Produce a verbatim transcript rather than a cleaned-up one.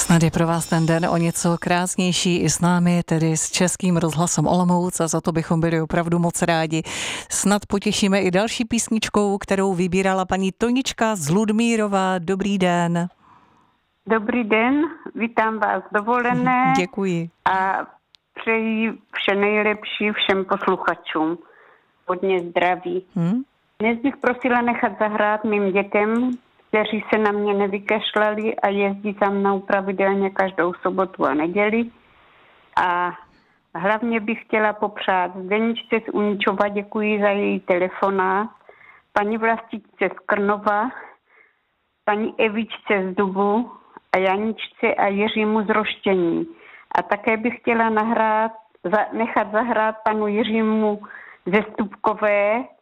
Snad je pro vás ten den o něco krásnější i s námi, tedy s Českým rozhlasem Olomouc, a za to bychom byli opravdu moc rádi. Snad potěšíme i další písničkou, kterou vybírala paní Tonička z Ludmírova. Dobrý den. Dobrý den, vítám vás dovolené. Děkuji. A přeji vše nejlepší všem posluchačům. Hodně zdraví. Hmm? Dnes bych prosila nechat zahrát mým dětem, kteří se na mě nevykašlali a jezdí za mnou pravidelně každou sobotu a neděli. A hlavně bych chtěla popřát Zdeničce z Uničova, děkuji za její telefonát, paní Vlastičce z Krnova, paní Evičce z Dubu a Janičce a Jiřímu z Roštění. A také bych chtěla nahrát, za, nechat zahrát panu Jiřímu ze Stupkové